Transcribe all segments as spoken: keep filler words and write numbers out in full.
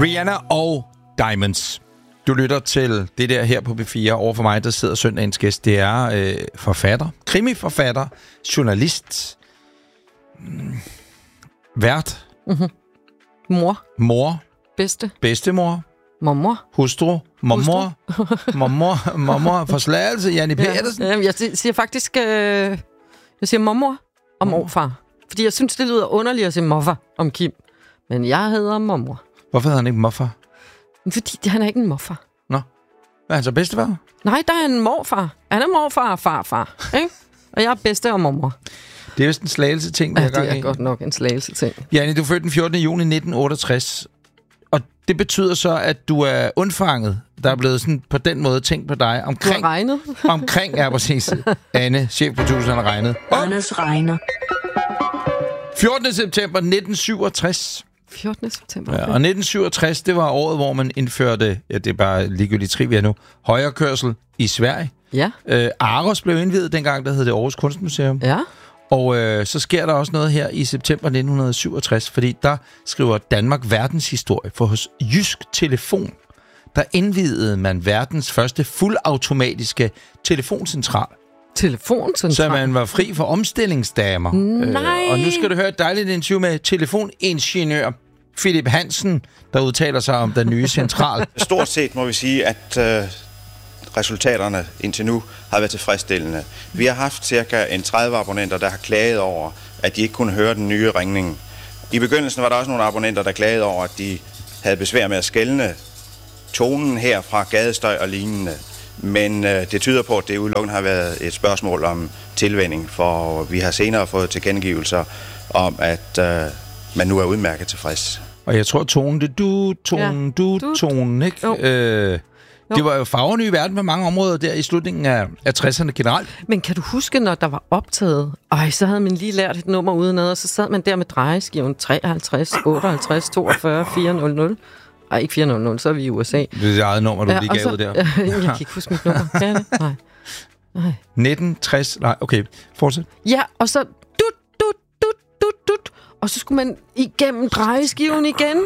Rihanna og Diamonds. Du lytter til det der her på B fire. Over for mig, der sidder søndagens gæst. Det er øh, forfatter, krimiforfatter, journalist, mm, vært, mm-hmm. mor, mor, bedste, bedstemor, mormor, hustru, mormor, mormor, mormor, forslagelse, Janni Pedersen. Ja, jeg siger faktisk, øh, jeg siger mormor og morfar. Fordi jeg synes, det lyder underligt at sige morfar om Kim. Men jeg hedder mormor. Hvorfor hedder han ikke morfar? Fordi han er ikke en morfar. Nå. Hvad er han så bedstefar? Nej, der er en morfar. Han er morfar og farfar. Ikke? Og jeg er bedste og mormor. Det er vist en slagelse-ting. Ja, det er godt nok en slagelse-ting. Janni, du er født den fjortende juni nitten otteogtres. Og det betyder så, at du er undfanget. Der er blevet sådan på den måde tænkt på dig. Omkring, du har regnet? omkring, ja præcis. Anne, chefproduceren, har regnet. Anders regner. fjortende september nitten syvogtres. fjortende september. Okay. Ja, og nitten syvogtres, det var året, hvor man indførte, ja, det er bare ligegyldigt trivia nu, højrekørsel i Sverige. Ja. Øh, Aros blev indviet dengang, der hed det Aarhus Kunstmuseum. Ja. Og øh, så sker der også noget her i september nitten syvogtres, fordi der skriver Danmark verdenshistorie, for hos Jysk Telefon, der indvidede man verdens første fuldautomatiske telefoncentral. Telefoncentral? Så man var fri for omstillingsdamer. Nej. Øh, og nu skal du høre et dejligt interview med telefoningeniør Philip Hansen, der udtaler sig om den nye central. Stort set må vi sige, at øh, resultaterne indtil nu har været tilfredsstillende. Vi har haft cirka en tredive abonnenter, der har klaget over, at de ikke kunne høre den nye ringning. I begyndelsen var der også nogle abonnenter, der klagede over, at de havde besvær med at skelne tonen her fra gadestøj og lignende. Men øh, det tyder på, at det udelukkende har været et spørgsmål om tilvænning, for vi har senere fået tilkendegivelser om, at øh, man nu er udmærket tilfreds. Og jeg tror, tonen, det du, tonen, ja. du, du, tonen, ikke? Jo. Øh, det var jo farverne i verden på mange områder der i slutningen af, af tresserne generelt. Men kan du huske, når der var optaget? Ej, så havde man lige lært et nummer udenad, og så sad man der med drejeskiven treoghalvtreds, otteoghalvtreds, toogfyrre, fire hundrede. Ej, ikke fire hundrede, så er vi i U S A. Det er det eget nummer, du ja, lige gav ud der. Ja, jeg kan ikke huske mit nummer. Kan det? Nej. Nej. nitten tres, nej, okay, fortsæt. Ja, og så dut, dut, dut, dut, dut. Og så skulle man igennem drejeskiven igen.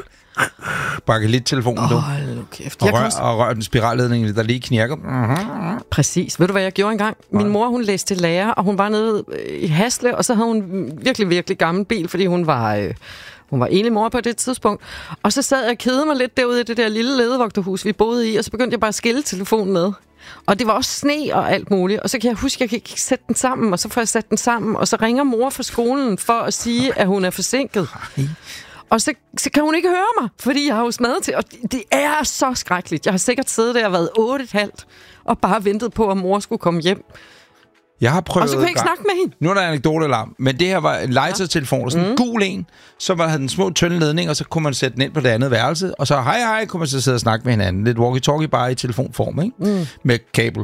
Bakke lidt telefonen, du. Hold nu kæft. Og rør, og rør den spiralledning, der lige knirker. Mm-hmm. Præcis. Ved du, hvad jeg gjorde engang? Min mor, hun læste til lærer, og hun var nede i Hasle, og så havde hun virkelig, virkelig gammel bil, fordi hun var... Øh, Hun var enlig mor på det tidspunkt. Og så sad jeg og kedede mig lidt derude i det der lille ledevogterhus, vi boede i, og så begyndte jeg bare at skille telefonen med. Og det var også sne og alt muligt. Og så kan jeg huske, at jeg kan ikke sætte den sammen, og så får jeg sat den sammen, og så ringer mor fra skolen for at sige, at hun er forsinket. Og så, så kan hun ikke høre mig, fordi jeg har jo smadret til. Og det, det er så skrækkeligt. Jeg har sikkert siddet der og været otte og et halvt, og bare ventet på, at mor skulle komme hjem. Jeg har prøvet... Og så kunne jeg ikke snakke med hende. Nu er der en anekdote-alarm, men det her var en legetøjstelefon, sådan en mm. gul en, så var der den små tynde ledning, og så kunne man sætte den ind på det andet værelse, og så hej hej, kunne man så sidde og snakke med hinanden. Lidt walkie-talkie bare i telefonform, ikke? Mm. Med kabel.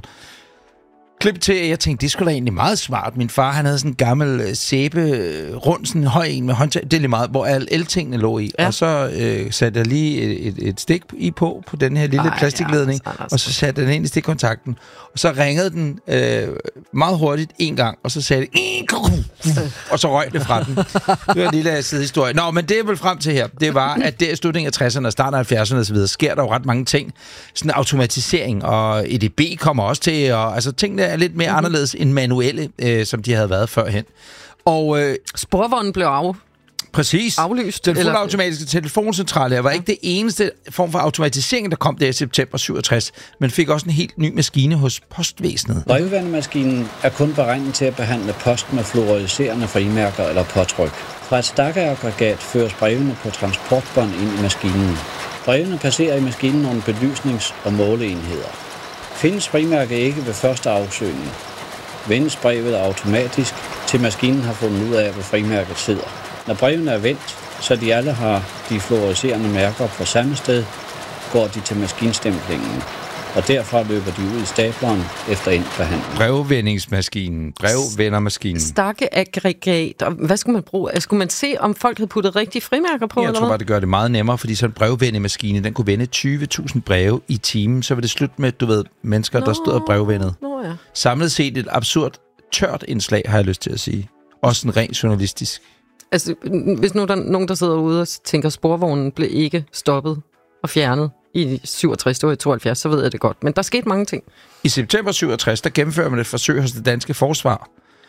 Klip til, jeg tænkte, det skulle da egentlig meget smart. Min far, han havde sådan en gammel sæbe, rund, sådan en høj en med håndtag, det er lige meget, hvor alle eltingene lå i. Ja. Og så øh, satte jeg lige et, et, et stik i på, på den her lille Ej, plastikledning, ja, altså, altså. Og så satte jeg den ind i stikkontakten. Og så ringede den øh, meget hurtigt en gang, og så sagde det, og så røg det fra den. Det var en lille sidehistorie. Nå, men det er vel frem til her, det var, at der i slutningen af tresserne og starten af halvfjerdserne og så videre, sker der jo ret mange ting. Sådan automatisering, og E D B kommer også til, og altså tingene er lidt mere mm-hmm. anderledes end manuelle, øh, som de havde været førhen. Og øh, sporvognen blev af. Præcis. Aflyst. Den fuldautomatiske telefoncentral her var ja. ikke det eneste form for automatisering, der kom der i september syvogtres, men fik også en helt ny maskine hos postvæsenet. Brevvendemaskinen er kun beregnet til at behandle post med fluoriserende frimærker eller påtryk. Fra et stakkeaggregat føres brevene på transportbånd ind i maskinen. Brevene passerer i maskinen nogle belysnings- og måleenheder. Findes frimærke ikke ved første afsøgning, vendes brevet automatisk, til maskinen har fundet ud af, hvor frimærket sidder. Når brevene er vendt, så de alle har de fluoriserende mærker på samme sted, går de til maskinstemplingen, og derfra løber de ud i stapleren efter endt behandling. Brevvendingsmaskinen, brevvendermaskinen. Stakkeaggregat, og hvad skulle man bruge? Skulle man se, om folk havde puttet rigtige frimærker på? Jeg eller tror hvad? bare, det gør det meget nemmere, fordi sådan en brevvendemaskine, den kunne vende tyve tusind breve i timen, så var det slut med, du ved, mennesker, Nå, der stod og brevvendede. Nå, ja. Samlet set et absurd tørt indslag, har jeg lyst til at sige. Også sådan rent journalistisk. Altså, hvis nu der er nogen, der sidder ude og tænker, at sporvognen blev ikke stoppet og fjernet i syvogtres, det var i tooghalvfjerds, så ved jeg det godt. Men der skete mange ting. I september syvogtres, der gennemfører man et forsøg hos det danske forsvar,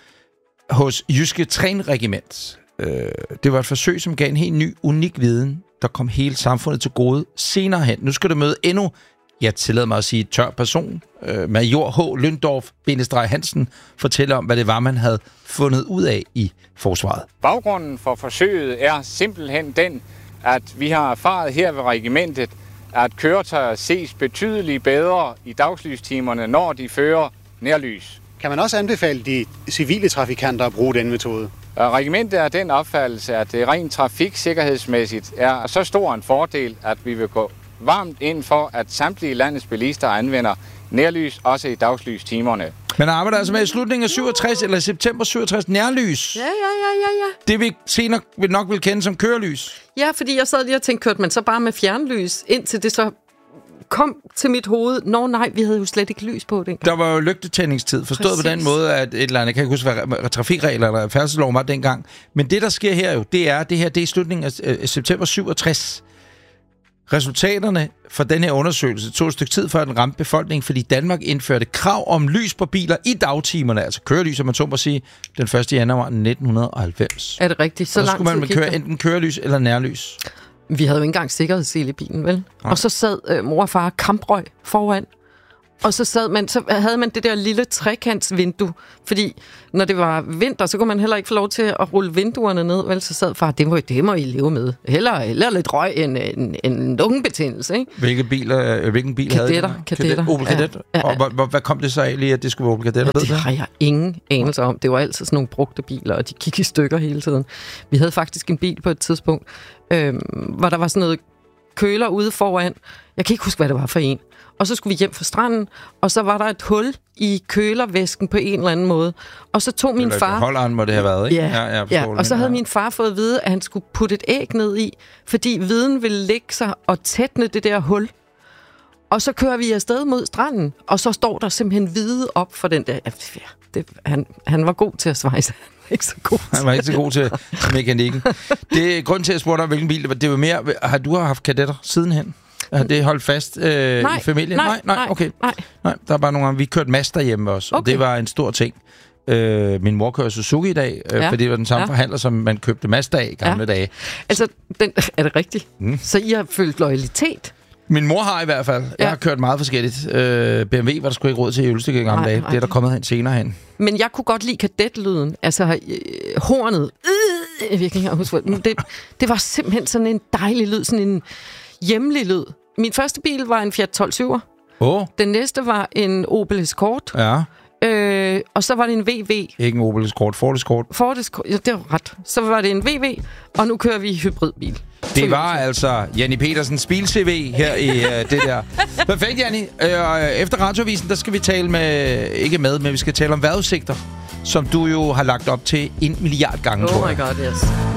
hos Jyske Trænregiment. Det var et forsøg, som gav en helt ny, unik viden, der kom hele samfundet til gode senere hen. Nu skal du møde endnu, jeg tillader mig at sige, tør person. Major H. Lyndorf-Hansen fortæller om, hvad det var, man havde fundet ud af i forsvaret. Baggrunden for forsøget er simpelthen den, at vi har erfaret her ved regimentet, at køretøjer ses betydeligt bedre i dagslystimerne, når de fører nærlys. Kan man også anbefale de civile trafikanter at bruge den metode? Regimentet er den opfattelse, at det rent trafiksikkerhedsmæssigt er så stor en fordel, at vi vil gå varmt ind for, at samtlige landets bilister anvender nærlys, også i dagslystimerne. Men arbejder altså med i slutningen af syvogtres, eller i september syvogtres, nærlys. Ja, ja, ja, ja, ja. Det vi senere vil nok vil kende som kørelys. Ja, fordi jeg sad lige og tænkte, kørte man så bare med fjernlys, indtil det så kom til mit hoved. Nå nej, vi havde jo slet ikke lys på den. Der var jo lygtetændingstid, forstået Præcis. På den måde, at et eller andet, jeg kan ikke huske, hvad trafikregler eller færdselsloven var dengang. Men det, der sker her jo, det er, det her, det er i slutningen af øh, september syvogtres. Resultaterne for den her undersøgelse tog et stykke tid, før den ramte befolkningen, fordi Danmark indførte krav om lys på biler i dagtimerne, altså kørelys, som man så må sige, den første januar nitten halvfems. Er det rigtigt? Så, så lang skulle man tid køre enten kørelys eller nærlys. Vi havde jo ikke engang sikkerhedssele i bilen, vel? Nej. Og så sad øh, mor og far kamprøg foran. Og så, sad man, så havde man det der lille trekantsvindue. Fordi når det var vinter, så kunne man heller ikke få lov til at rulle vinduerne ned. Vel, så sad far, det må, det må I leve med. Heller, heller lidt røg end en, en lungebetændelse, ikke? Hvilke biler, hvilken bil kadetter, havde I? Kadetter. Opel Kadett. Ja, ja, ja. Og hvad, hvad kom det så af lige, at det skulle være Opel Kadett? Ja, det har jeg ingen anelse om. Det var altid sådan nogle brugte biler, og de gik i stykker hele tiden. Vi havde faktisk en bil på et tidspunkt, øh, hvor der var sådan noget køler ude foran. Jeg kan ikke huske, hvad det var for en. Og så skulle vi hjem fra stranden, og så var der et hul i kølervæsken på en eller anden måde. Og så tog min far... Holderen må det have været, ikke? Ja, ja, ja, ja. Og så havde min far fået at vide, at han skulle putte et æg ned i, fordi viden ville lægge sig og tætne det der hul. Og så kører vi afsted mod stranden, og så står der simpelthen hvide op for den der... Ja, det, han, han var god til at svejse. Ikke så god Han var ikke så god til mekanikken. Det er grunden til, at jeg spurgte dig, hvilken bil det var. Det var mere... Har du haft kadetter sidenhen? Har det holdt fast øh, nej, i familien? Nej, nej, nej, okay. Nej. nej. Der er bare nogle gange, vi kørte Mazda hjemme også, okay. Og det var en stor ting. Øh, min mor kører Suzuki i dag, øh, ja. Fordi det var den samme ja. forhandler, som man købte Mazda af i gamle ja. dage. Altså, den, er det rigtigt? Mm. Så I har følt loyalitet? Min mor har i hvert fald. Ja. Jeg har kørt meget forskelligt. Øh, B M W var der sgu ikke råd til i Ølstykke i gamle dage. Det er der kommet hen senere hen. Men jeg kunne godt lide kadetlyden. Altså, øh, hornet. Øh, jeg virkelig har husket. Det, det var simpelthen sådan en dejlig lyd, sådan en hjemlig lyd. Min første bil var en Fiat tolv syver. Oh. Den næste var en Opel Escort. Ja. Øh, og så var det en V V. Ikke en Opel Escort, Ford Escort. Ford Escort, ja, det var ret. Så var det en V V, og nu kører vi hybridbil. Det var altså Janni Petersens bil-C V her i uh, det der. Perfekt, Janni. Uh, efter radiovisen, der skal vi tale med, ikke med, men vi skal tale om vejrudsigter, som du jo har lagt op til en milliard gange, oh tror jeg. Oh my god, yes.